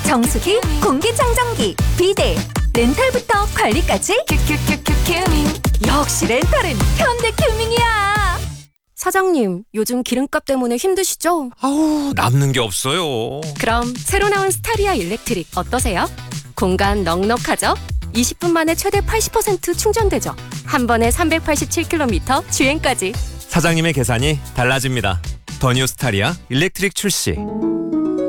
정수기, 공기청정기, 비데, 렌탈부터 관리까지 큐큐큐큐 큐밍. 역시 렌탈은 현대큐밍이야. 사장님, 요즘 기름값 때문에 힘드시죠? 아우, 남는 게 없어요. 그럼 새로 나온 스타리아 일렉트릭 어떠세요? 공간 넉넉하죠? 20분 만에 최대 80% 충전되죠? 한 번에 387km 주행까지. 사장님의 계산이 달라집니다. 더 뉴 스타리아 일렉트릭 출시.